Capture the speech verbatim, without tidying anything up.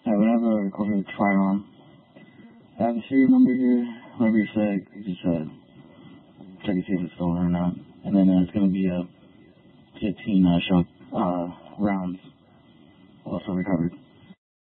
Alright, whenever I go to the firearm, I have a serial number here. Whenever you say, you just uh, check and see if it's stolen or not. And then uh, it's going to be a fifteen uh, shot uh, rounds also recovered.